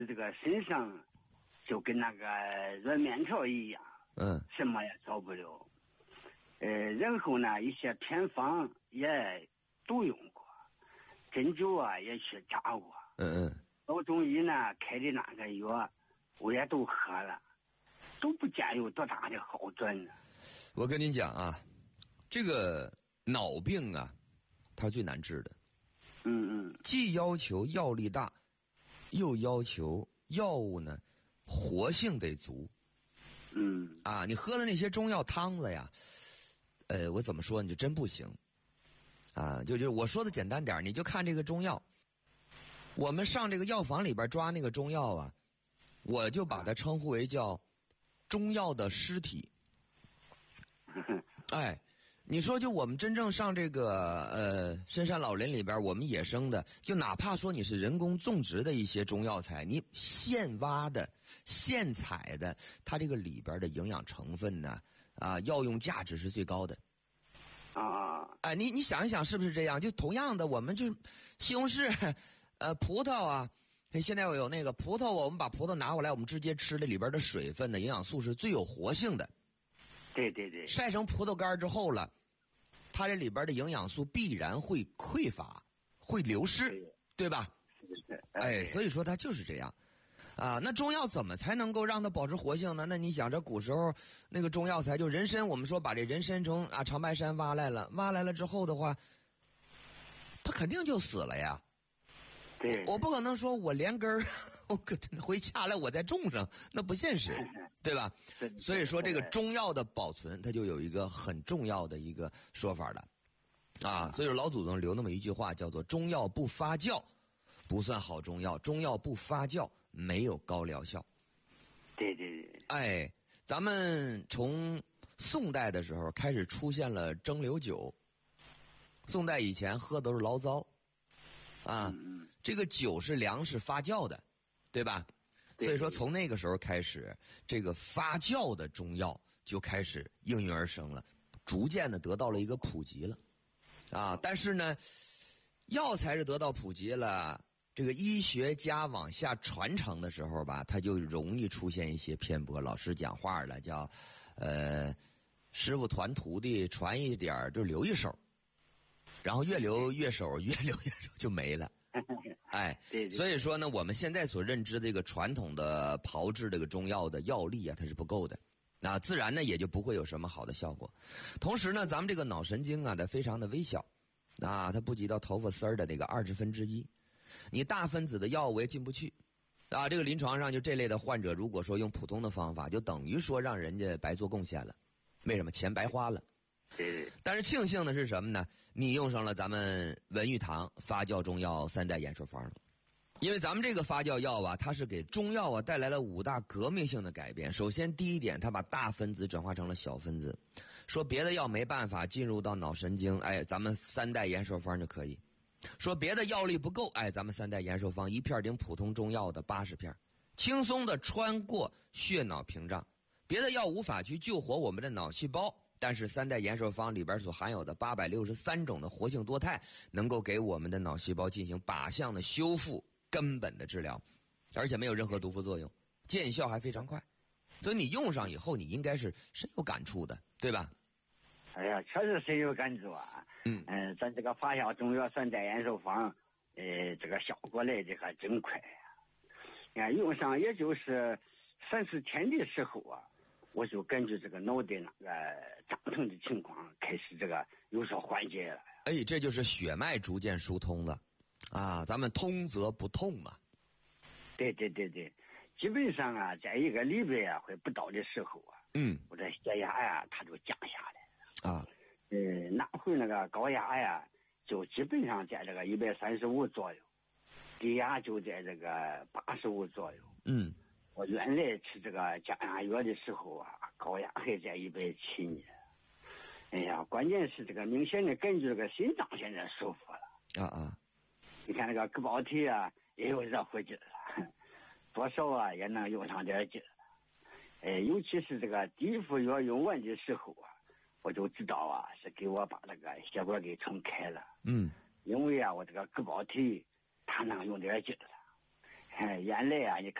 这个身上就跟那个软面条一样，什么也少不了。然后呢，一些偏方也都用过，针灸啊也去扎过，老中医呢开的那个药我也都喝了，都不见有多大的好转呢。 我跟您讲啊，这个脑病啊，它是最难治的。既要求药力大，又要求药物呢活性得足。你喝的那些中药汤子呀，我怎么说你就真不行。就我说的简单点，你就看这个中药，我们上这个药房里边抓那个中药啊，我就把它称呼为叫中药的尸体。你说就我们真正上这个深山老林里边，我们野生的，就哪怕说你是人工种植的一些中药材，你现挖的、现采的，它这个里边的营养成分呢，药用价值是最高的。你想一想是不是这样？就同样的，我们就是西红柿、葡萄啊，现在有那个葡萄，我们把葡萄拿过来，我们直接吃的里边的水分的营养素是最有活性的。 对， 晒成葡萄干之后了，它这里边的营养素必然会匮乏，会流失，对吧？所以说它就是这样。那中药怎么才能够让它保持活性呢？那你想，这古时候那个中药材就人参，我们说把这人参从长白山挖来了之后的话，它肯定就死了呀。我不可能说我连根儿我回家来我再种上，那不现实，对吧？所以说这个中药的保存，它就有一个很重要的一个说法的所以说老祖宗留那么一句话，叫做中药不发酵不算好中药，中药不发酵没有高疗效。对。咱们从宋代的时候开始出现了蒸馏酒，宋代以前喝都是醪糟这个酒是粮食发酵的，对吧？所以说从那个时候开始，这个发酵的中药就开始应运而生了，逐渐的得到了一个普及了但是呢，药材是得到普及了，这个医学家往下传承的时候吧，它就容易出现一些偏颇。老师讲话了，叫师傅传徒弟，传一点就留一手，然后越留越手就没了。所以说呢，我们现在所认知的这个传统的炮制这个中药的药力它是不够的，自然呢也就不会有什么好的效果。同时呢，咱们这个脑神经它非常的微小，它不及到头发丝儿的那个1/20，你大分子的药物也进不去这个临床上就这类的患者，如果说用普通的方法，就等于说让人家白做贡献了，为什么？钱白花了。但是庆幸的是什么呢？你用上了咱们文玉堂发酵中药3代延寿方了。因为咱们这个发酵药它是给中药带来了5大革命性的改变。首先第一点，它把大分子转化成了小分子，说别的药没办法进入到脑神经，咱们3代延寿方就可以。说别的药力不够，咱们3代延寿方一片顶普通中药的80片，轻松的穿过血脑屏障，别的药无法去救活我们的脑细胞，但是3代延寿方里边所含有的863种的活性多肽，能够给我们的脑细胞进行靶向的修复，根本的治疗，而且没有任何毒副作用，见效还非常快。所以你用上以后，你应该是深有感触的，对吧？ 确实深有感触咱这个发酵中药3代延寿方，这个效果来的还真快用上也就是3-4天的时候我就感觉这个脑袋那个胀疼的情况开始这个有所缓解了。 这就是血脉逐渐疏通了咱们通则不痛嘛。 对，基本上在1个礼拜会不到的时候我这血压它就降下来了那会那个高压就基本上在这个135左右，低压就在这个85左右我原来吃这个降压药的时候高压还在170呢。关键是这个明显的感觉这个心脏现在舒服了你看那个割包体也有热乎劲了，多少也能用上点劲了。尤其是这个低副药用完的时候我就知道是给我把这个血管给撑开了因为我这个割包体它能用点劲了。 眼泪啊，你